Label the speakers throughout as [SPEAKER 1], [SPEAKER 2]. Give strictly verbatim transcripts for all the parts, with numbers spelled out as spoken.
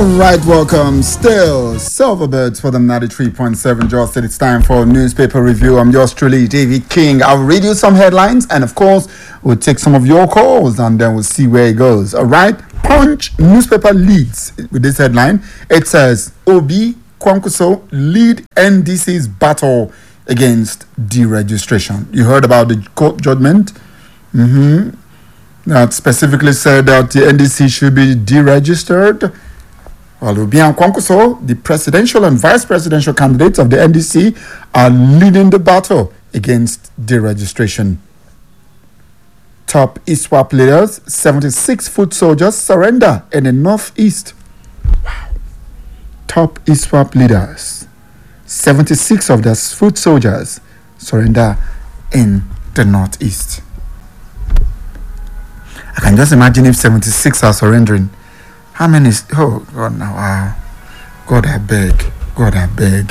[SPEAKER 1] Right, welcome. Still, Silverbirds for the ninety-three point seven. Just it's time for newspaper review. I'm yours truly, David King. I'll read you some headlines, and of course, we'll take some of your calls, and then we'll see where it goes. All right. Punch newspaper leads with this headline. It says Obi Kwankwaso lead N D C's battle against deregistration. You heard about the court judgment. Mm-hmm. That specifically said that the N D C should be deregistered. Well, Obi and Kwankwaso, the presidential and vice presidential candidates of the N D C, are leading the battle against deregistration. Top ISWAP leaders, seventy-six foot soldiers surrender in the northeast. Wow. Top ISWAP leaders, seventy-six of their foot soldiers surrender in the northeast. I can just imagine if seventy-six are surrendering. How many? Is, oh, God, now, wow. God, I beg. God, I beg.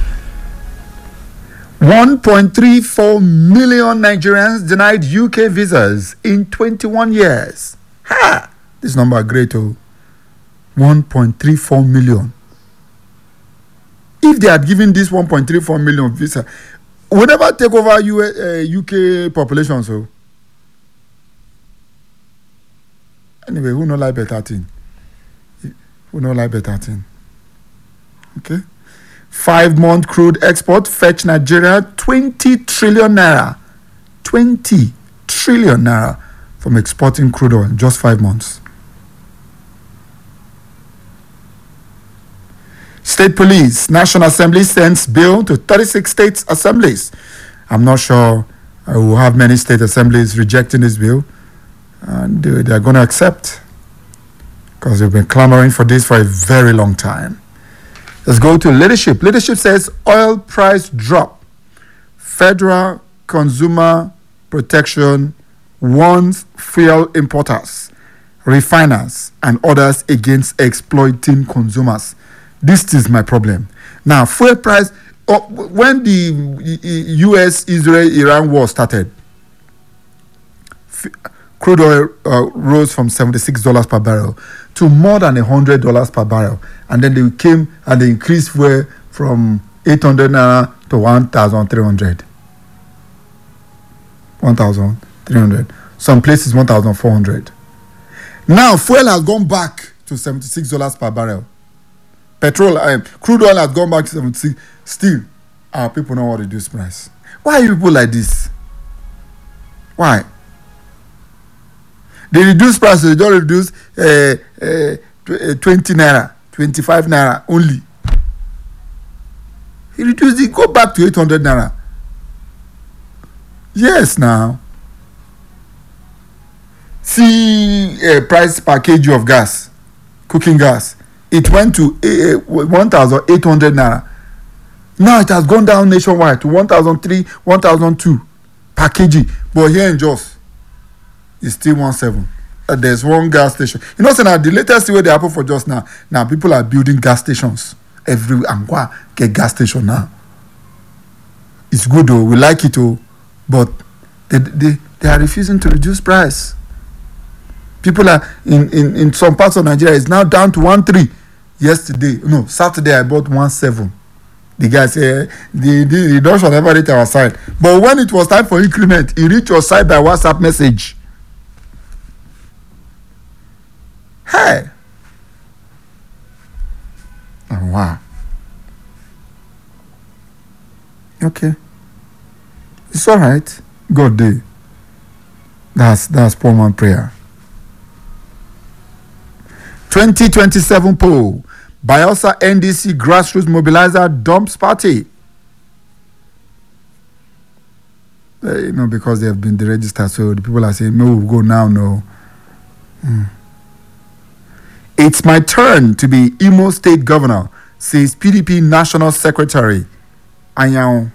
[SPEAKER 1] one point three four million Nigerians denied U K visas in twenty-one years. Ha! This number is great, oh. one point three four million. If they had given this one point three four million visa, would never take over U S, uh, U K population, so. Anyway, who know like better thing? Who know like better thing? Okay. Five-month crude export fetch Nigeria twenty trillion naira. twenty trillion naira from exporting crude oil in just five months. State Police, National Assembly sends bill to thirty-six state assemblies. I'm not sure I will have many state assemblies rejecting this bill. And they're going to accept, because they've been clamoring for this for a very long time. Let's go to leadership. Leadership says oil price drop. Federal Consumer Protection warns fuel importers, refiners, and others against exploiting consumers. This is my problem. Now, fuel price, oh, when the U S Israel Iran war started, crude oil uh, rose from seventy-six dollars per barrel to more than one hundred dollars per barrel. And then they came and they increased fuel from eight hundred naira to one thousand three hundred. one thousand three hundred. Some places one thousand four hundred. Now, fuel has gone back to seventy-six dollars per barrel. Petrol, uh, crude oil has gone back to seventy-six. Still, our people know how to reduce price. Why are you people like this? Why? They reduce prices, they don't reduce uh, uh, twenty naira, twenty-five naira only. He reduced it, go back to eight hundred naira. Yes, now. See uh, price per kg of gas, cooking gas. It went to uh, one thousand eight hundred naira. Now it has gone down nationwide to one thousand three, one thousand two per kg. But here in Jos, it's still one seven. Uh, there's one gas station. You know, so now the latest way they happen for just now. Now people are building gas stations every and get gas station now. It's good though, we like it though, but they they, they are refusing to reduce price. People are in, in, in some parts of Nigeria it's now down to one three. Yesterday, no, Saturday I bought one seven. The guy said the the reduction never reached our side. But when it was time for increment, it reached your side by WhatsApp message. Hey. Oh, wow. Okay. It's all right. God day. That's that's poor man prayer. twenty twenty-seven poll. Bayelsa N D C grassroots mobilizer dumps party. Uh, you know, because they have been deregistered, so the people are saying, no, we'll go now, no. Mm. It's my turn to be Imo State Governor, says P D P National Secretary Anyao.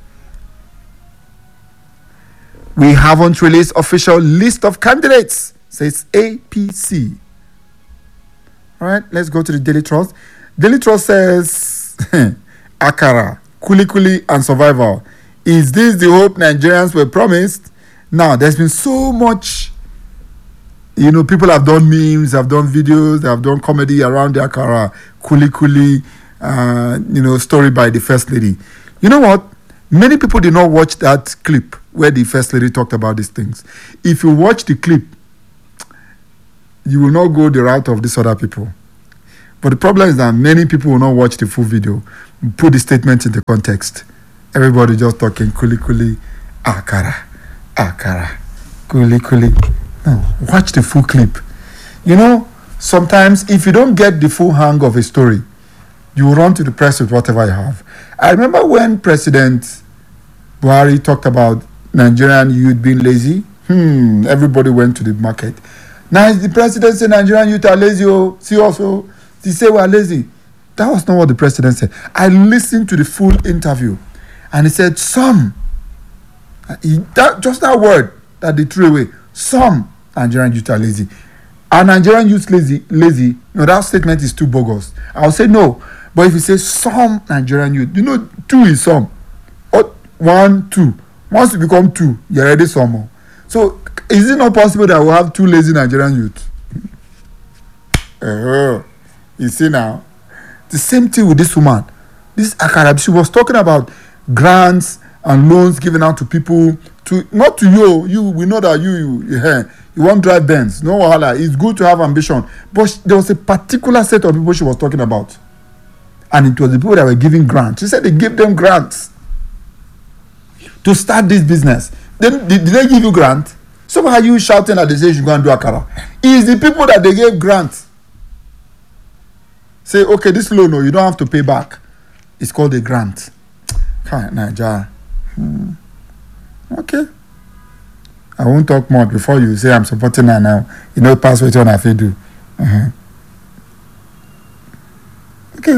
[SPEAKER 1] We haven't released official list of candidates, says A P C. All right, let's go to the Daily Trust. Daily Trust says, Akara, Kuli Kuli and survival. Is this the hope Nigerians were promised? Now, there's been so much You know, people have done memes, have done videos, they have done comedy around the Akara, Kuli Kuli, uh, you know, story by the First Lady. You know what? Many people did not watch that clip where the First Lady talked about these things. If you watch the clip, you will not go the route of these other people. But the problem is that many people will not watch the full video, put the statement in the context. Everybody just talking Kuli Kuli, Akara, Akara, Kuli Kuli. No, watch the full clip. You know, sometimes if you don't get the full hang of a story, you will run to the press with whatever you have. I remember when President Buhari talked about Nigerian youth being lazy. Hmm, everybody went to the market. Now the president said Nigerian youth are lazy. Oh, see also, they say we are lazy. That was not what the president said. I listened to the full interview, and he said some. He, that, just that word that they threw away. Some Nigerian youth are lazy. Are Nigerian youth lazy? Lazy? No, that statement is too bogus. I'll say no. But if you say some Nigerian youth, you know, two is some. Or one, two. Once you become two, you're already some more. So, is it not possible that we'll have two lazy Nigerian youth? Uh, you see now? The same thing with this woman. This Akara, she was talking about grants and loans given out to people, to not to you. You, we know that you, you, you, you won't drive Benz. No wahala. It's good to have ambition. But she, there was a particular set of people she was talking about. And it was the people that were giving grants. She said they gave them grants to start this business. Then did, did they give you grant? So why are you shouting that they say you should go and do Akara? It's the people that they gave grants. Say, okay, this loan, no, you don't have to pay back. It's called a grant. Can't Nigeria. Hmm. Okay. I won't talk more before you say I'm supporting her now. You know, pass what you want to do. Uh-huh. Okay.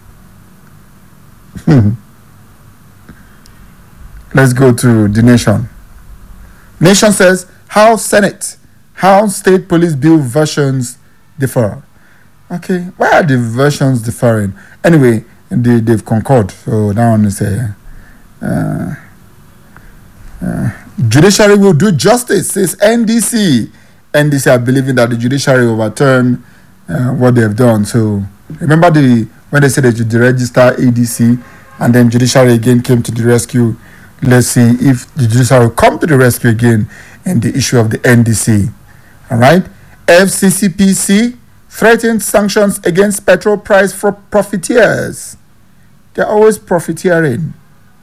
[SPEAKER 1] Let's go to the Nation. Nation says, House Senate, House State Police Bill versions differ. Okay, why are the versions differing? Anyway, they, they've concurred. So that one is a... Uh, uh, judiciary will do justice, says N D C. N D C are believing that the judiciary overturn uh, what they have done. So remember the when they said they should deregister A D C, and then judiciary again came to the rescue. Let's see if the judiciary will come to the rescue again in the issue of the N D C. All right, F C C P C threatened sanctions against petrol price for profiteers. They're always profiteering.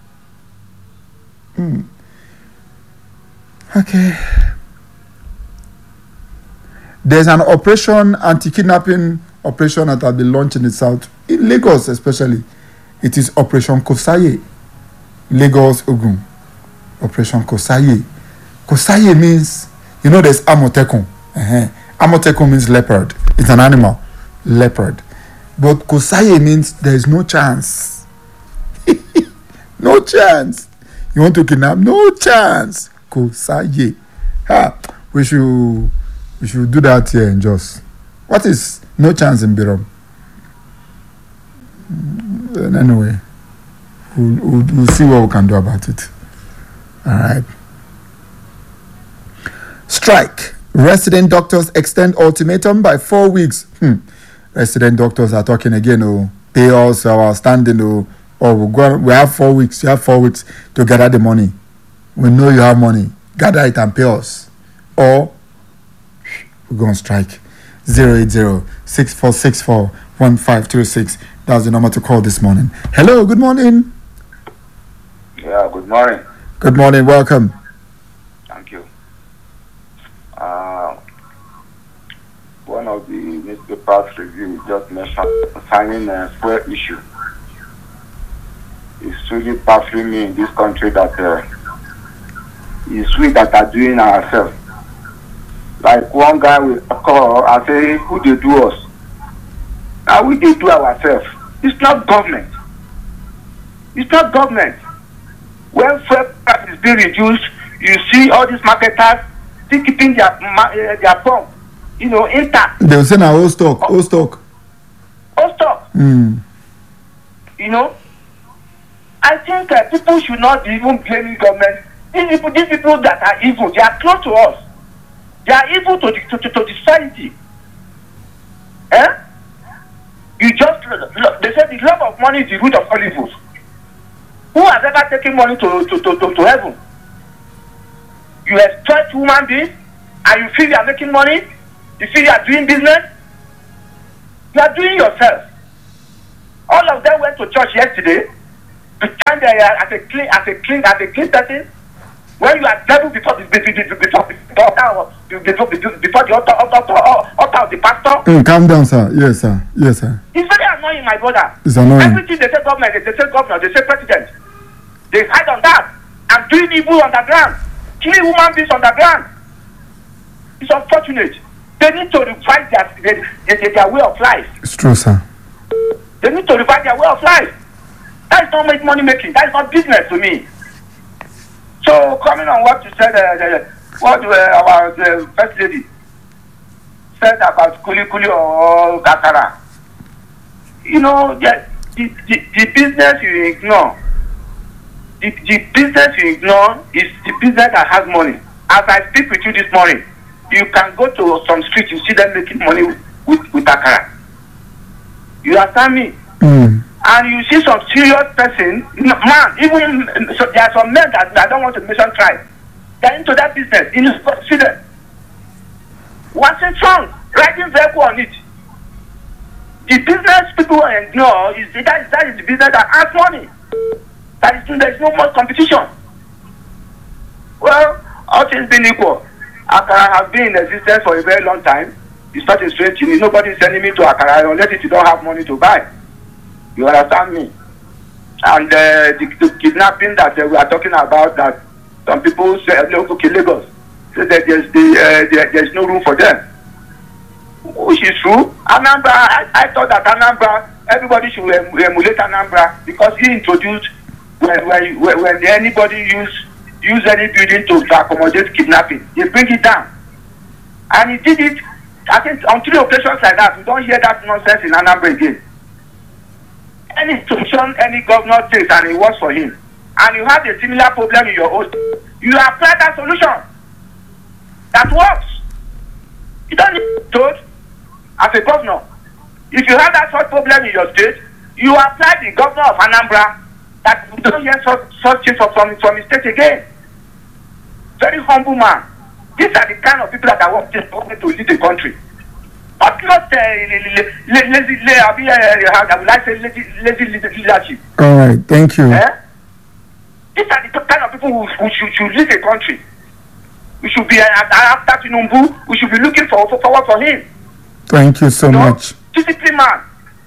[SPEAKER 1] Hmm. Okay. There's an operation, anti-kidnapping operation that has been launched in the south, in Lagos especially. It is Operation Kosaye. Lagos, Ogun. Operation Kosaye. Kosaye means, you know, there's Amotekun. Uh-huh. Amotekun means leopard. It's an animal. Leopard. But Kosaye means there is no chance. No chance. You want to kidnap? No chance. Kosaye. Ha. We should we should do that here in Jos. What is no chance in Birom? Anyway, we'll, we'll, we'll see what we can do about it. All right. Strike. Resident doctors extend ultimatum by four weeks. Hmm. Resident doctors are talking again. Oh, pay us our standing. Oh, oh we go. We have four weeks. You have four weeks to gather the money. We know you have money. Gather it and pay us, or we're going to strike. Zero eight zero six four six four one five two six. That's the number to call this morning. Hello. Good morning.
[SPEAKER 2] Yeah. Good morning.
[SPEAKER 1] Good morning. Welcome.
[SPEAKER 2] Thank you. Uh, one of the newspapers review just mentioned concerning a square issue. It's really baffling me in this country that uh, it's we that are doing ourselves. Like one guy will call and say, who they do us? Now we did do ourselves. It's not government. It's not government. When fuel price is being reduced, you see all these marketers still keeping their uh, their pump, you know, intact.
[SPEAKER 1] They will say now old stock, old stock.
[SPEAKER 2] Old stock.
[SPEAKER 1] Mm.
[SPEAKER 2] You know, I think uh, people should not be even blaming government. These people, these people that are evil, they are close to us. They are evil to the to, to, to the society. Eh? You just they say the love of money is the root of all evils. Who has ever taken money to to, to, to, to heaven? You exploit human beings and you feel you are making money, you feel you are doing business, you are doing yourself. All of them went to church yesterday to stand there as a clean, as a clean, as a clean person. When you are devil before the before before before, before, before the altar, altar, altar of the pastor.
[SPEAKER 1] Hey, calm down, sir. Yes, sir. Yes, sir.
[SPEAKER 2] It's very annoying, my brother.
[SPEAKER 1] It's annoying.
[SPEAKER 2] Everything they say government, they say governor, they say president. They hide on that and doing evil underground, killing human beings underground. It's unfortunate. They need to revise their, their, their, their way of life.
[SPEAKER 1] It's true, sir.
[SPEAKER 2] They need to revise their way of life. That is not make money making. That is not business to me. So coming on what you said, uh, uh, what uh, our uh, first lady said about kuli kuli or kakara. You know, the, the, the, the business you ignore, the, the business you ignore is the business that has money. As I speak with you this morning, you can go to some streets, you see them making money with, with kakara. You understand me?
[SPEAKER 1] Mm.
[SPEAKER 2] And you see some serious person, man, even, so there are some men that I don't want to mention tribe. They're into that business, in Sweden. Watching song, writing vehicle on it. The business people ignore is that, that is the business that has money. That is, there is no more competition. Well, all things being equal, Akara has been in existence for a very long time. It's not a strange thing. Nobody is sending me to Akara unless if you don't have money to buy. You understand me? And uh, the, the kidnapping that uh, we are talking about, that some people say, okay, Lagos, say that there's, the, uh, there, there's no room for them. Which is true. Anambra, I, I thought that Anambra, everybody should em emulate Anambra because he introduced when, when, when anybody use, use any building to, to accommodate kidnapping, they bring it down. And he did it, I think, on three occasions like that. We don't hear that nonsense in Anambra again. Any institution, any governor takes and it works for him, and you have a similar problem in your own, you apply that solution that works. You don't need to be told as a governor. If you have that sort of problem in your state, you apply the governor of Anambra that you don't hear such, such things from, from, from his state again. Very humble man. These are the kind of people that I want to lead the country. But not uh, lazy, I would like to say lazy, lazy leadership.
[SPEAKER 1] All right, thank you.
[SPEAKER 2] Eh? These are the kind of people who, who should, should lead the country. We should be, uh, after Tinubu, we should be looking for, for, forward for him.
[SPEAKER 1] Thank you so
[SPEAKER 2] you know?
[SPEAKER 1] much.
[SPEAKER 2] Discipline man.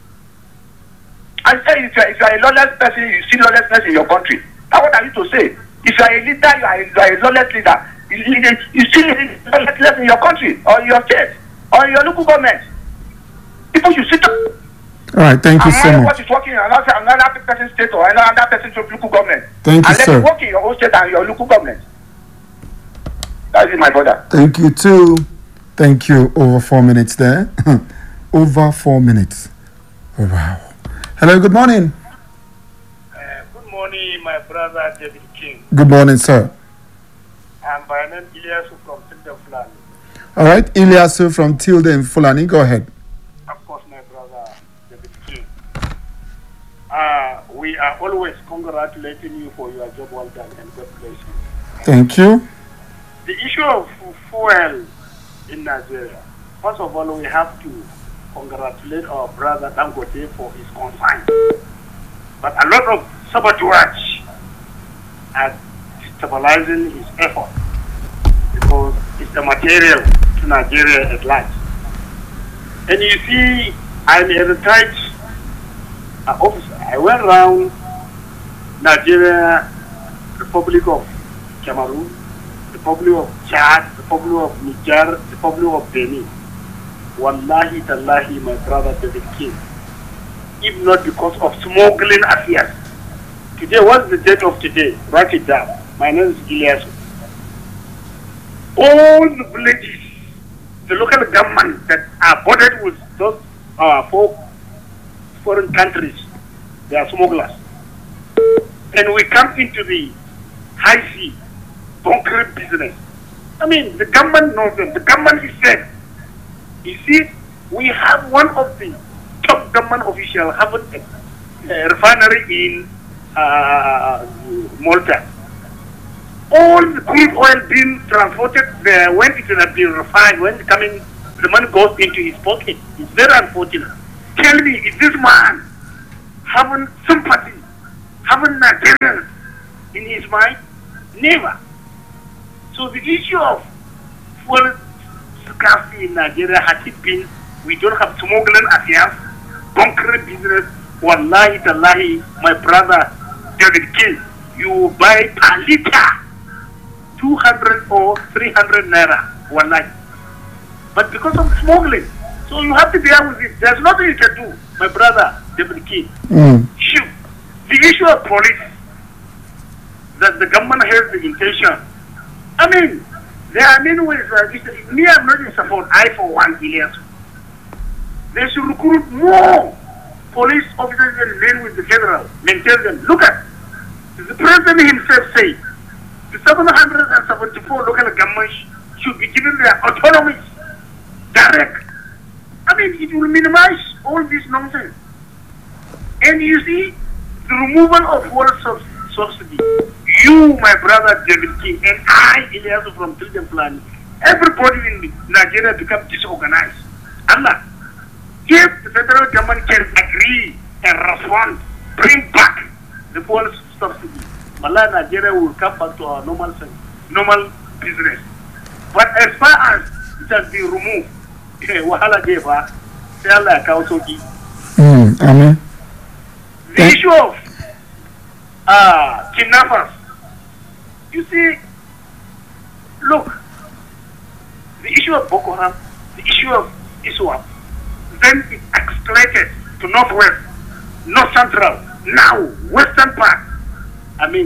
[SPEAKER 2] I say if you, are, if you are a lawless person, you see lawlessness in your country. That's what I used to say. If you are a leader, you are a, you are a lawless leader. You, you see lawlessness in your country or in your state. Or your local government. People should sit up.
[SPEAKER 1] All right, thank you so much.
[SPEAKER 2] What is working in another, another person's state or another person's local government.
[SPEAKER 1] Thank you,
[SPEAKER 2] and
[SPEAKER 1] sir.
[SPEAKER 2] And let it work in your own state and your local government. That is my brother.
[SPEAKER 1] Thank you too. Thank you. Over four minutes there. Over four minutes. Oh, wow. Hello, good morning.
[SPEAKER 3] Uh, good morning, my brother David King.
[SPEAKER 1] Good morning, sir.
[SPEAKER 3] I'm by name Ilyasu from Tilden Fulani.
[SPEAKER 1] All right, Ilyasu from Tilden Fulani. Go ahead.
[SPEAKER 3] Of course, my brother David King. Uh, we are always congratulating you for your job well done and God bless you.
[SPEAKER 1] Thank you.
[SPEAKER 3] The issue of fuel in Nigeria. First of all, we have to congratulate our brother Dangote for his concern. But a lot of sabotage are stabilizing his effort because it's the material to Nigeria at large. And you see, I'm a retired uh, officer. I went around Nigeria, Republic of Cameroon, Republic of Chad, Republic of Niger, Republic of Benin. Wallahi tallahi, my brother David King. If not because of smuggling affairs. Today, what's the date of today? Write it down. My name is Ilyasu. All the villages, the local government that are bordered with those uh, four foreign countries, they are smugglers. And we come into the high sea, bunkering business. I mean, the government knows them. The government is said. You see, we have one of the top government officials having a, a refinery in uh, Malta. All the crude oil being transported there, when it has been refined, when it coming, the money goes into his pocket. It's very unfortunate. Tell me, is this man having sympathy, having Nigerians in his mind? Never. So the issue of fuel scarcity in Nigeria has it been, we don't have smuggling affairs, concrete business. Wallahi, tallahi, my brother David King, you buy per liter two hundred or three hundred naira, wallahi. But because of smuggling, so you have to bear with it. There's nothing you can do, my brother David King.
[SPEAKER 1] Mm.
[SPEAKER 3] Shoot. The issue of police, that the government has the intention. I mean, there are many ways. Uh, me, I'm not in support. I, for one, Elias. They should recruit more police officers and men with the federal. Maintain them. Look at the president himself say the seven hundred seventy-four local governments should be given their autonomy direct. I mean, it will minimize all this nonsense. And you see, the removal of fuel subsidy. You, my brother David King, and I, Elias from Trillium Plan, everybody in Nigeria become disorganized. Allah, if the federal government can agree and respond, bring back the fuel subsidy, Malay Nigeria will come back to our normal normal business. But as far as it has been removed, wahala gave her, say Allah Kausoki.
[SPEAKER 1] Mm, Amen.
[SPEAKER 3] The
[SPEAKER 1] Thank
[SPEAKER 3] issue of uh, kidnappers. You see, look, the issue of Boko Haram, the issue of Iswap, then it escalated to northwest, north central, now western part. I mean,